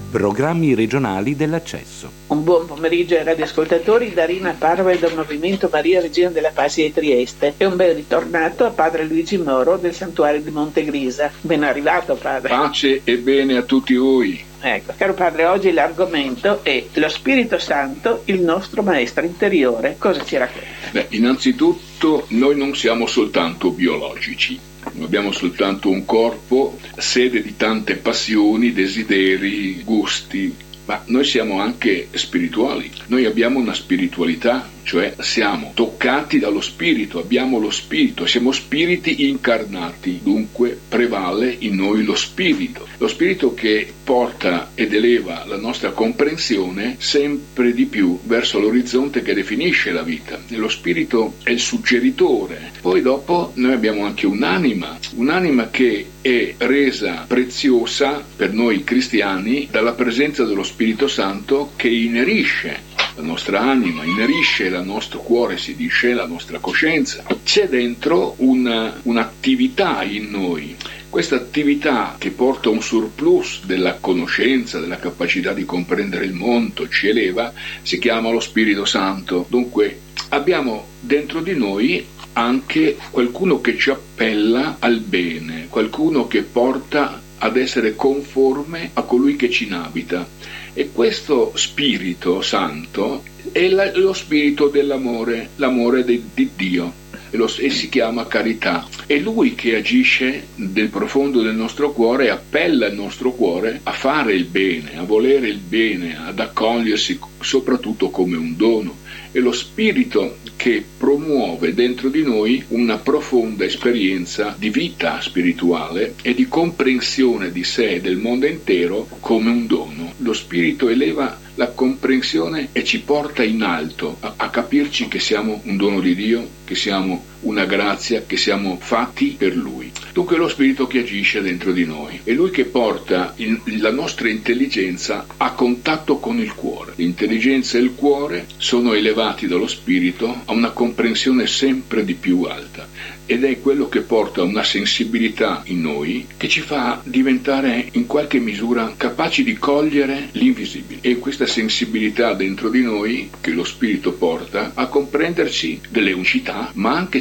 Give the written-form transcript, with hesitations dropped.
Programmi regionali dell'accesso. Un buon pomeriggio ai radioascoltatori da Rina Parva e dal Movimento Maria Regina della Pace di Trieste e un bel ritornato a padre Luigi Moro del Santuario di Montegrisa. Ben arrivato, padre. Pace e bene a tutti voi. Ecco, caro padre, oggi l'argomento è lo Spirito Santo, il nostro maestro interiore. Cosa ci racconta? Innanzitutto noi non siamo soltanto biologici, non abbiamo soltanto un corpo, sede di tante passioni, desideri, gusti, ma noi siamo anche spirituali. Noi abbiamo una spiritualità, cioè siamo toccati dallo spirito, abbiamo lo spirito, siamo spiriti incarnati, dunque prevale in noi lo spirito che porta ed eleva la nostra comprensione sempre di più verso l'orizzonte che definisce la vita. E lo spirito è il suggeritore. Poi dopo noi abbiamo anche un'anima che è resa preziosa per noi cristiani dalla presenza dello Spirito Santo che inerisce la nostra anima, inerisce il nostro cuore, si dice, la nostra coscienza. C'è dentro un'attività in noi. Questa attività che porta un surplus della conoscenza, della capacità di comprendere il mondo, ci eleva, si chiama lo Spirito Santo. Dunque abbiamo dentro di noi anche qualcuno che ci appella al bene, qualcuno che porta ad essere conforme a colui che ci inabita. E questo Spirito Santo è lo spirito dell'amore, l'amore di Dio, e si chiama carità. È Lui che agisce nel profondo del nostro cuore e appella il nostro cuore a fare il bene, a volere il bene, ad accogliersi soprattutto come un dono. È lo Spirito che promuove dentro di noi una profonda esperienza di vita spirituale e di comprensione di sé e del mondo intero come un dono. Lo Spirito eleva la comprensione e ci porta in alto a capirci che siamo un dono di Dio, che siamo una grazia, che siamo fatti per Lui. Dunque è lo Spirito che agisce dentro di noi, è Lui che porta la nostra intelligenza a contatto con il cuore. L'intelligenza e il cuore sono elevati dallo Spirito a una comprensione sempre di più alta, ed è quello che porta una sensibilità in noi che ci fa diventare in qualche misura capaci di cogliere l'invisibile. E questa sensibilità dentro di noi che lo Spirito porta a comprenderci delle unicità, ma anche